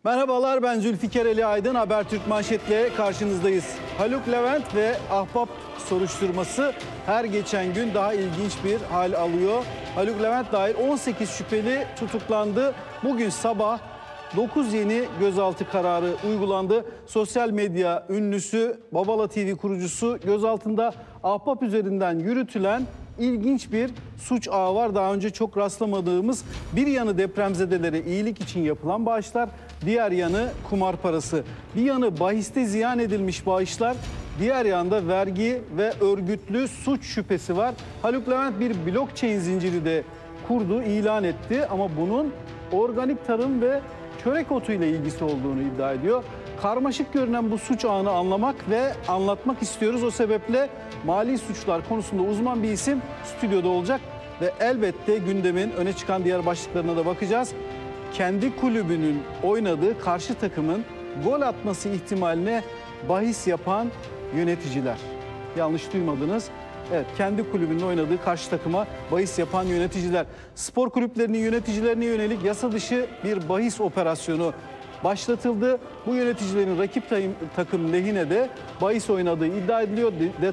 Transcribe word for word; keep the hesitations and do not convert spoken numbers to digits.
Merhabalar, ben Zülfikar Ali Aydın. Habertürk manşetle karşınızdayız. Haluk Levent ve Ahbap soruşturması her geçen gün daha ilginç bir hal alıyor. Haluk Levent dahil on sekiz şüpheli tutuklandı. Bugün sabah dokuz yeni gözaltı kararı uygulandı. Sosyal medya ünlüsü, Babala T V kurucusu gözaltında. Ahbap üzerinden yürütülen ilginç bir suç ağı var. Daha önce çok rastlamadığımız, bir yanı depremzedelere iyilik için yapılan bağışlar, diğer yanı kumar parası. Bir yanı bahiste ziyan edilmiş bağışlar, diğer yanda vergi ve örgütlü suç şüphesi var. Haluk Levent bir blockchain zinciri de kurdu, ilan etti ama bunun organik tarım ve çörek otu ile ilgisi olduğunu iddia ediyor. Karmaşık görünen bu suç ağını anlamak ve anlatmak istiyoruz. O sebeple mali suçlar konusunda uzman bir isim stüdyoda olacak ve elbette gündemin öne çıkan diğer başlıklarına da bakacağız. Kendi kulübünün oynadığı karşı takımın gol atması ihtimaline bahis yapan yöneticiler. Yanlış duymadınız. Evet, kendi kulübünün oynadığı karşı takıma bahis yapan yöneticiler. Spor kulüplerinin yöneticilerine yönelik yasa dışı bir bahis operasyonu başlatıldı. Bu yöneticilerin rakip takım lehine de bahis oynadığı iddia ediliyor.